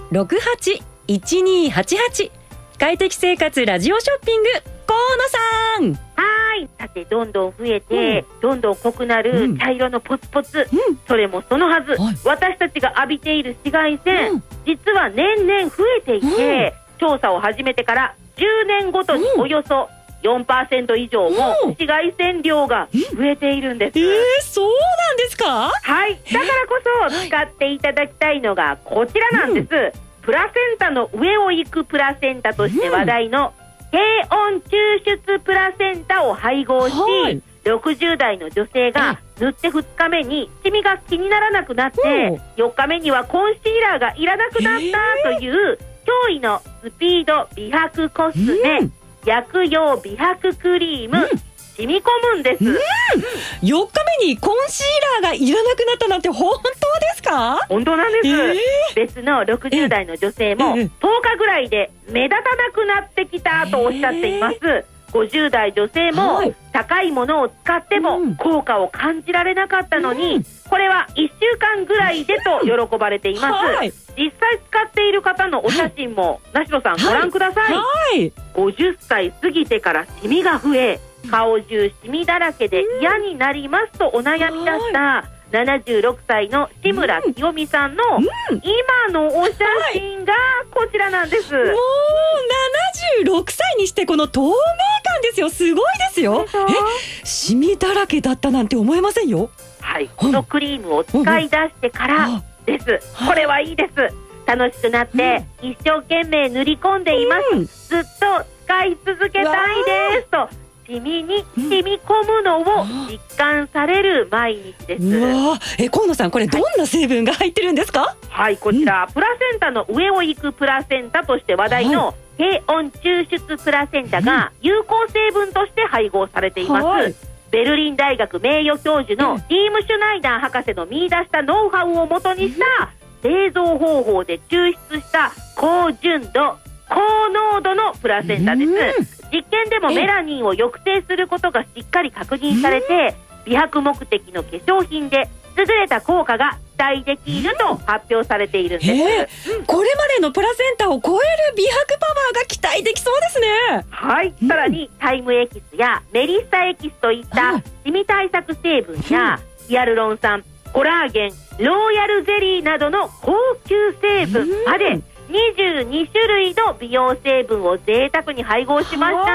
081288快適生活ラジオショッピング河野さん。 はい。さてどんどん増えて、どんどん濃くなる茶色のポツポツ、それもそのはず、私たちが浴びている紫外線、実は年々増えていて、調査を始めてから10年ごとにおよそ4% 以上も紫外線量が増えているんです。 そうなんですか？ はい。だからこそ使っていただきたいのがこちらなんです。プラセンタの上を行くプラセンタとして話題の低温抽出プラセンタを配合し、60代の女性が塗って2日目にシミが気にならなくなって、4日目にはコンシーラーがいらなくなったという驚異のスピード美白コスメ、薬用美白クリーム、染み込むんです。 4日目にコンシーラーがいらなくなったなんて本当ですか？ 本当なんです。別の60代の女性も10日ぐらいで目立たなくなってきたとおっしゃっています。50代女性も高いものを使っても効果を感じられなかったのに、これは1週間ぐらいでと喜ばれています。実際使っている方のお写真も梨野さんご覧ください。50歳過ぎてからシミが増え、顔中シミだらけで嫌になりますとお悩みだった76歳の志村清美さんの今のお写真がこちらなんです。もう 76歳にしてこの透明感ですよ。すごいですよ。シミだらけだったなんて思えませんよ。 はい、このクリームを使い出してからです。これはいいです。楽しくなって一生懸命塗り込んでいます。ずっと使い続けたいですとシミに染み込むのを実感される毎日です。 河野さん、これどんな成分が入ってるんですか？ はい、こちら、プラセンタの上を行くプラセンタとして話題の低温抽出プラセンタが有効成分として配合されています。ベルリン大学名誉教授のティーム・シュナイダー博士の見出したノウハウをもとにした製造方法で抽出した高純度高濃度のプラセンタです。実験でもメラニンを抑制することがしっかり確認されて、美白目的の化粧品で優れた効果が期待できると発表されているんです。 これまでのプラセンタを超える美白パワーが期待できそうですね。 はい、さらにタイムエキスやメリッサエキスといったシミ対策成分やヒアルロン酸、コラーゲン、ローヤルゼリーなどの高級成分まで22種類の美容成分を贅沢に配合しました。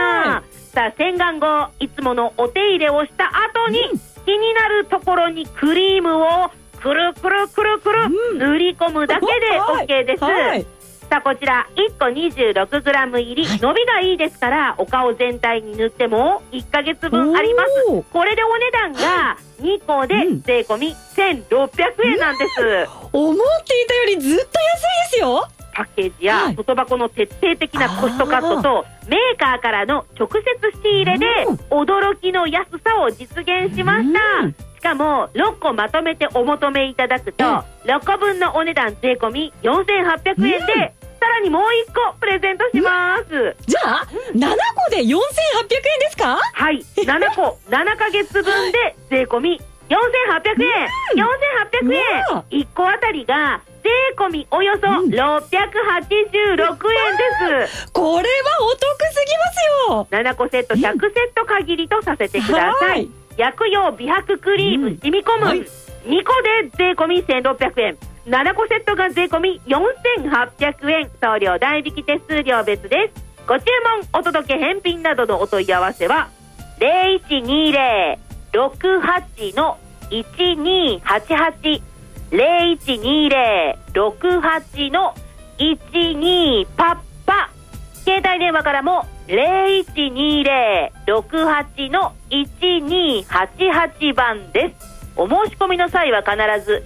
さあ、洗顔後いつものお手入れをした後に気になるところにクリームをくるくるくるくる塗り込むだけで OK です。さあ、こちら1個 26g 入り、伸びがいいですからお顔全体に塗っても1ヶ月分あります。これでお値段が2個で税込み1600円なんです。 思っていたよりずっと安いですよ。 パッケージや外箱の徹底的なコストカットとメーカーからの直接仕入れで驚きの安さを実現しました。しかも6個まとめてお求めいただくと6個分のお値段税込み4800円でさらにもう1個プレゼントします。 じゃあ7個で4800円ですか？ はい、7個7ヶ月分で税込み4800円。4800円、1個あたりが税込みおよそ686円です。 これはお得すぎますよ。 7個セット100セット限りとさせてください。薬用美白クリーム染み込む、2個で税込み1600円、7個セットが税込み4800円、送料代引き手数料別です。ご注文お届け返品などのお問い合わせは 0120-68-1288 0120-68-12パッパ。携帯電話からも 0120-68-1288 番です。お申し込みの際は必ず